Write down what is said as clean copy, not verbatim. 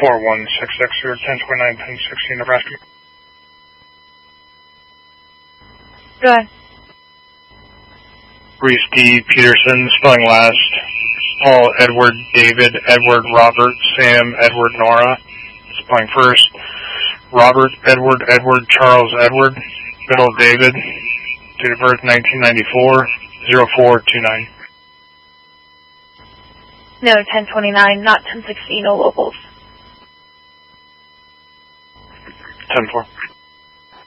4166 or 1029 Penn 16 Nebraska. Go ahead. Reese D. Peterson, spelling last. Paul Edward David Edward Robert Sam Edward Nora, spelling first. Robert Edward Edward Charles Edward, middle David, date of birth 1994, 0429. No, 1029, not 1016, no locals. 10-4.